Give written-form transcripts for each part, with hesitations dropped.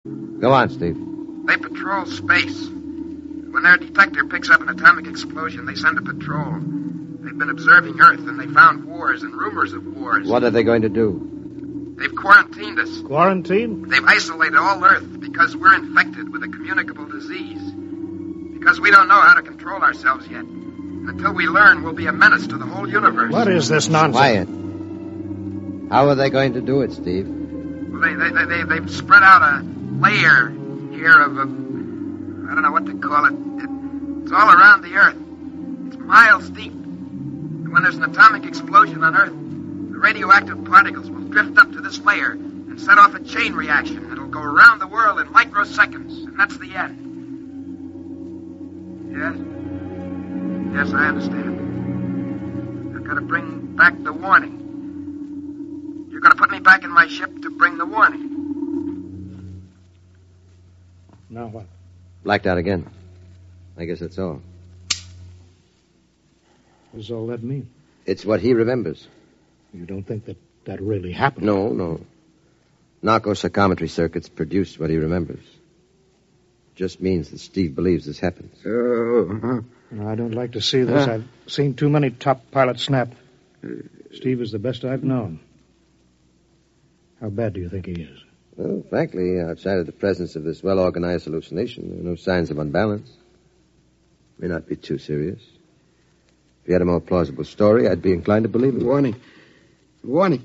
Go on, Steve. They patrol space. When their detector picks up an atomic explosion, they send a patrol. They've been observing Earth, and they found wars and rumors of wars. What are they going to do? They've quarantined us. Quarantine? They've isolated all Earth because we're infected with a communicable disease. Because we don't know how to control ourselves yet. And until we learn, we'll be a menace to the whole universe. What is this nonsense? Quiet. How are they going to do it, Steve? Well, they've spread out a layer here of I don't know what to call it. It's all around the Earth. It's miles deep. And when there's an atomic explosion on Earth, the radioactive particles will drift up to this layer and set off a chain reaction that'll go around the world in microseconds. And that's the end. Yes? Yes, I understand. I've got to bring back the warning. You're going to put me back in my ship to bring the warning. Now what? Blacked out again. I guess that's all. What does all that mean? It's what he remembers. You don't think that really happened? No. Narco-psychometry circuits produce what he remembers. Just means that Steve believes this happened. No, I don't like to see this. I've seen too many top pilots snap. Steve is the best I've known. How bad do you think he is? Well, frankly, outside of the presence of this well-organized hallucination, there are no signs of unbalance. May not be too serious. If he had a more plausible story, I'd be inclined to believe it. Warning.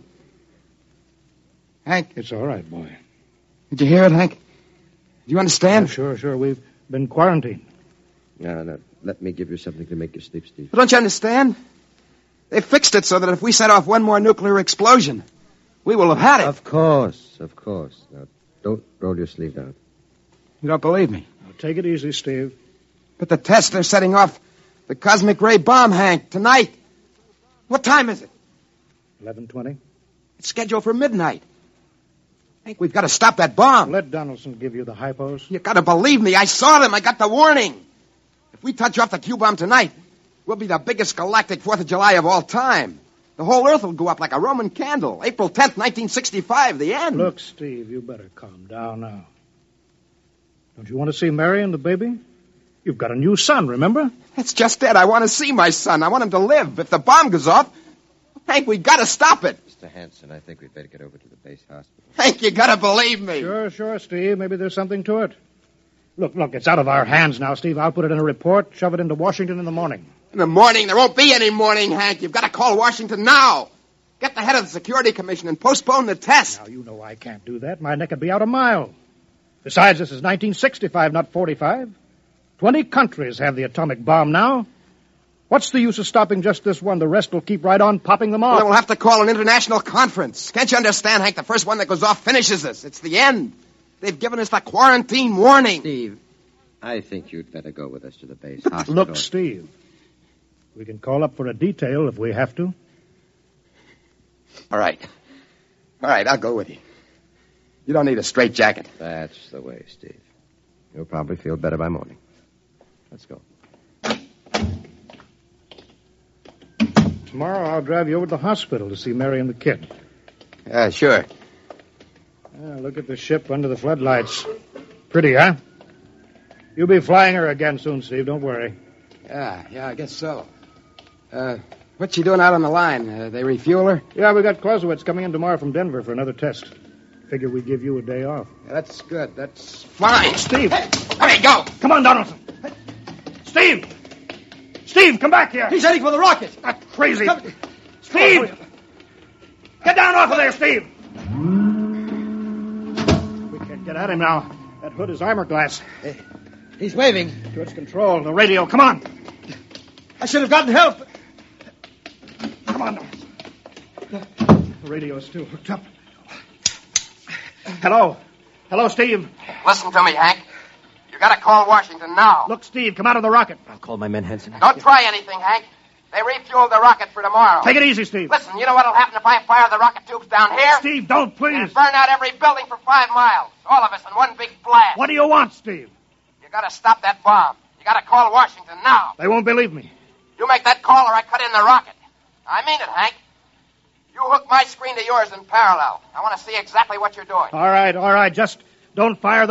Hank. It's all right, boy. Did you hear it, Hank? Do you understand? Yeah, sure. We've been quarantined. Now, let me give you something to make you sleep, Steve. But don't you understand? They fixed it so that if we set off one more nuclear explosion, we will have had it. Of course. Now, don't roll your sleeve down. You don't believe me? Now, take it easy, Steve. But the test, they're setting off the cosmic ray bomb, Hank, tonight. What time is it? 11:20. It's scheduled for midnight. Hank, we've got to stop that bomb. Let Donaldson give you the hypos. You got to believe me. I saw them. I got the warning. If we touch off the Q-bomb tonight, we'll be the biggest galactic 4th of July of all time. The whole Earth will go up like a Roman candle. April 10th, 1965, the end. Look, Steve, you better calm down now. Don't you want to see Mary and the baby? You've got a new son, remember? That's just it. I want to see my son. I want him to live. If the bomb goes off, Hank, we've got to stop it. Mr. Hanson, I think we'd better get over to the base hospital. Hank, you got to believe me. Sure, Steve. Maybe there's something to it. Look, it's out of our hands now, Steve. I'll put it in a report, shove it into Washington in the morning. In the morning? There won't be any morning, Hank. You've got to call Washington now. Get the head of the Security Commission and postpone the test. Now, you know I can't do that. My neck would be out a mile. Besides, this is 1965, not 45. 20 countries have the atomic bomb now. What's the use of stopping just this one? The rest will keep right on popping them off. Well, we'll have to call an international conference. Can't you understand, Hank? The first one that goes off finishes us. It's the end. They've given us the quarantine warning. Steve, I think you'd better go with us to the base hospital. Look, Steve, we can call up for a detail if we have to. All right, I'll go with you. You don't need a straitjacket. That's the way, Steve. You'll probably feel better by morning. Let's go. Tomorrow I'll drive you over to the hospital to see Mary and the kid. Sure. Look at the ship under the floodlights. Pretty, huh? You'll be flying her again soon, Steve. Don't worry. Yeah, I guess so. What's she doing out on the line? They refuel her? Yeah, we got Clausewitz coming in tomorrow from Denver for another test. Figure we'd give you a day off. Yeah, that's good. That's fine. Steve. Hey, go. Come on, Donaldson. Steve! Steve, come back here. He's heading for the rocket. That's crazy. Steve! Get down off of there, Steve! We can't get at him now. That hood is armor glass. He's waving. To its control, the radio. Come on. I should have gotten help. Come on, Donaldson. The radio is still hooked up. Hello, Steve. Listen to me, Hank. You got to call Washington now. Look, Steve, come out of the rocket. I'll call my men, Henson. Don't try anything, Hank. They refueled the rocket for tomorrow. Take it easy, Steve. Listen, you know what'll happen if I fire the rocket tubes down here? Steve, don't, please. And burn out every building for 5 miles. All of us in one big blast. What do you want, Steve? You got to stop that bomb. You got to call Washington now. They won't believe me. You make that call or I cut in the rocket. I mean it, Hank. You hook my screen to yours in parallel. I want to see exactly what you're doing. All right. Just don't fire